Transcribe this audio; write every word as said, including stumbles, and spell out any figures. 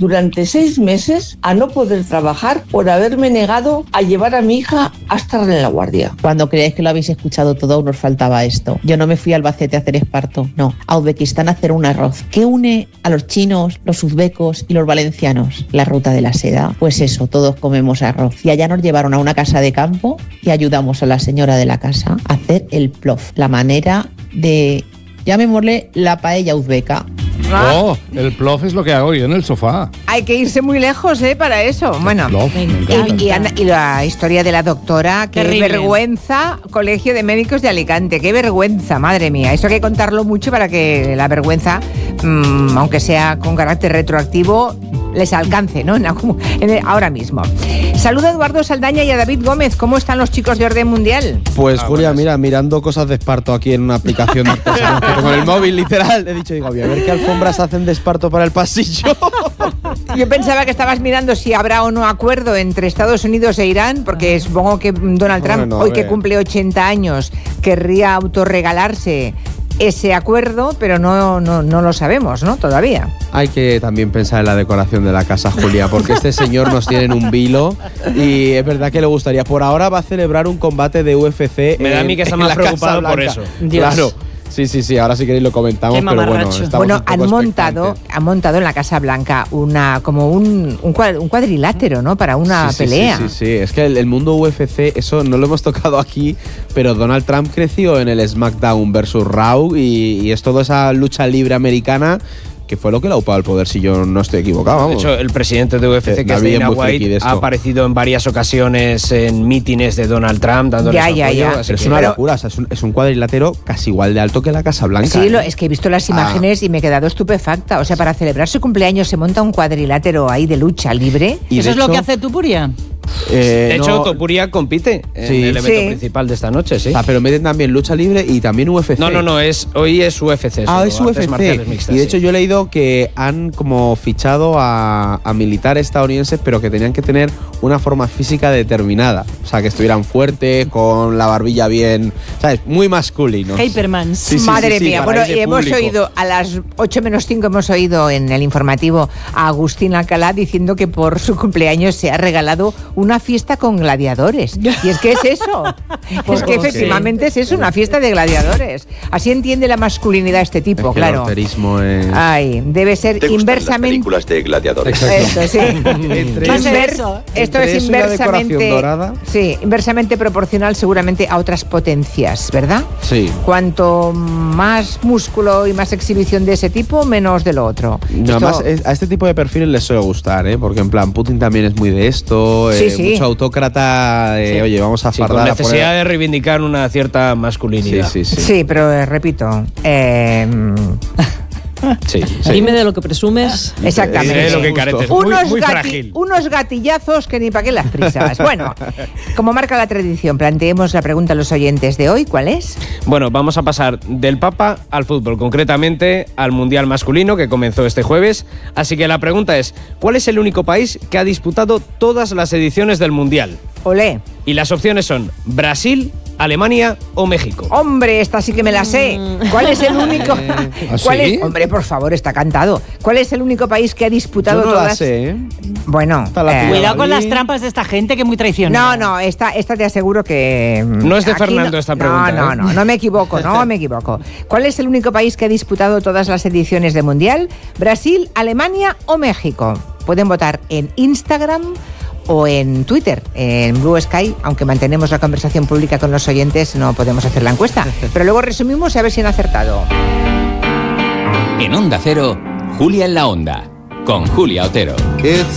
durante seis meses a no poder trabajar por haberme negado a llevar a mi hija a estar en la guardia. Cuando creáis que lo habéis escuchado todo, nos faltaba esto. Yo no me fui a Albacete a hacer esparto, no, a Uzbekistán a hacer un arroz. ¿Qué une a los chinos, los uzbecos y los valencianos? La ruta de la seda. Pues eso, todos comemos arroz. Y allá nos llevaron a una casa de campo y ayudamos a la señora de la casa a hacer el plof, la manera de, llamémosle, la paella uzbeca. Oh, el plof es lo que hago yo en el sofá. Hay que irse muy lejos, ¿eh? Para eso. Bueno, Plof, me y, y, anda, y la historia de la doctora, qué Terrible. vergüenza, Colegio de Médicos de Alicante, qué vergüenza, madre mía. Eso hay que contarlo mucho para que la vergüenza, mmm, aunque sea con carácter retroactivo, les alcance, ¿no? En, en el, ahora mismo. Saluda a Eduardo Saldaña y a David Gómez. ¿Cómo están los chicos de Orden Mundial? Pues Ah, Julia, bueno, mira, mirando cosas de esparto aquí en una aplicación de artesanos, que con el móvil literal he dicho, digo, voy a ver qué alfombras hacen de esparto para el pasillo. Yo pensaba que estabas mirando si habrá o no acuerdo entre Estados Unidos e Irán, porque supongo que Donald Trump, Bueno, a hoy que ver. cumple ochenta años, querría autorregalarse ese acuerdo, pero no, no, no lo sabemos, ¿no? Todavía. Hay que también pensar en la decoración de la casa, Julia, porque este señor nos tiene en un vilo y es verdad que le gustaría. Por ahora va a celebrar un combate de U F C. Me da a mí que está en más la Casa preocupado por Blanca. eso. Dios. Claro. Sí, sí, sí, ahora si queréis lo comentamos, Qué pero bueno, mamarracho. estamos Bueno, un poco han montado, expectantes. han montado en la Casa Blanca una como un, un, cuad, un cuadrilátero, ¿no? Para una Sí, sí, pelea. Sí, sí, sí, es que el, el mundo U F C, eso no lo hemos tocado aquí, pero Donald Trump creció en el SmackDown versus Raw y, y es toda esa lucha libre americana que fue lo que le ha upado el poder, si yo no estoy equivocado. De Vamos. hecho, el presidente de U F C, Eh, que es David es Dana muy friki de White, esto. ha aparecido en varias ocasiones en mítines de Donald Trump, dándole Ya, su ya, apoyo. ya. así Pero es que- una Pero- locura, o sea, es, un, es un cuadrilátero casi igual de alto que la Casa Blanca. Sí, lo, ¿eh? es que he visto las Ah. imágenes y me he quedado estupefacta. O sea, para celebrar su cumpleaños se monta un cuadrilátero ahí de lucha libre. Y ¿Eso de es lo hecho, que hace Tupuria? eh, De hecho, no- Topuria compite en Sí. el evento Sí. principal de esta noche, sí. Ah, pero meten también lucha libre y también U F C. No, no, no, es, hoy es U F C. Ah, solo, es U F artes C. marciales mixtas, Y de sí. hecho yo he leído que han como fichado a, a militares estadounidenses, pero que tenían que tener una forma física determinada. O sea, que estuvieran fuertes, con la barbilla bien, ¿sabes? Muy masculinos. Hypermans. Sí, sí, Madre sí, sí, mía, para bueno, ir de y hemos público. oído a las ocho menos cinco hemos oído en el informativo a Agustín Alcalá diciendo que por su cumpleaños se ha regalado una fiesta con gladiadores. Y es que es eso. Es que Ok. efectivamente es eso, una fiesta de gladiadores. Así entiende la masculinidad este Es tipo, que claro. El alterismo es... Ay, debe ser ¿Te gustan las inversamente. películas de gladiadores? Esto, sí. Entre Va a ser Inver- eso. Esto Entre es eso y la inversamente. decoración dorada. Sí, inversamente proporcional seguramente a otras potencias, ¿verdad? Sí. Cuanto más músculo y más exhibición de ese tipo, menos de lo otro. No, Esto- además, es- a este tipo de perfiles les suele gustar, ¿eh? Porque en plan, Putin también es muy de esto, Sí, eh, sí. mucho autócrata, eh, Sí. oye, vamos a Sí, con fardar a necesidad poner- de reivindicar una cierta masculinidad. Sí, sí, sí. Sí, pero eh, repito, eh, Sí, sí. Dime de lo que presumes. exactamente. Diré lo que careces. Muy, Unos, muy gati- frágil. unos gatillazos que ni para qué las prisas. Bueno, como marca la tradición, planteemos la pregunta a los oyentes de hoy. ¿Cuál es? Bueno, vamos a pasar del Papa al fútbol, concretamente al Mundial masculino que comenzó este jueves. Así que la pregunta es, ¿cuál es el único país que ha disputado todas las ediciones del Mundial? Olé. Y las opciones son Brasil, Alemania o México. Hombre, esta sí que me la sé. ¿Cuál es el único? ¿Ah, ¿Cuál sí? es? Hombre, por favor, está cantado. ¿Cuál es el único país que ha disputado Yo no todas? la sé, ¿eh? Bueno, Está la eh, tuya. Cuidado con Madrid. las trampas de esta gente que es muy traicionera. no, no, esta, esta te aseguro que mm, No es de aquí Fernando esta pregunta, No, no, ¿eh? no, no me equivoco, no me equivoco. ¿Cuál es el único país que ha disputado todas las ediciones de Mundial? ¿Brasil, Alemania o México? Pueden votar en Instagram o en Twitter, en Blue Sky, aunque mantenemos la conversación pública con los oyentes, no podemos hacer la encuesta. Pero luego resumimos y a ver si han acertado. En Onda Cero, Julia en la Onda, con Julia Otero.